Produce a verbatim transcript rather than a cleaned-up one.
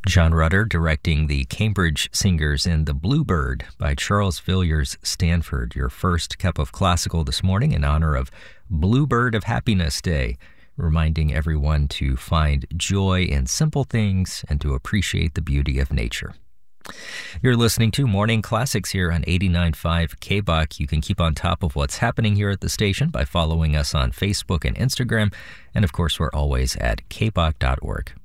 John Rutter directing the Cambridge Singers in The Bluebird by Charles Villiers Stanford. Your first cup of classical this morning in honor of Bluebird of Happiness Day, reminding everyone to find joy in simple things and to appreciate the beauty of nature. You're listening to Morning Classics here on eighty-nine point five K B O C. You can keep on top of what's happening here at the station by following us on Facebook and Instagram. And of course, we're always at K B O C dot org.